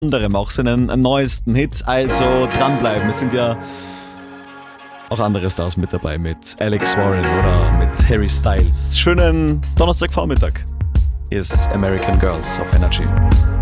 anderem auch seinen neuesten Hit, also dranbleiben. Es sind ja auch andere Stars mit dabei, mit Alex Warren oder mit Harry Styles. Schönen Donnerstagvormittag. Hier ist American Girls auf Energy.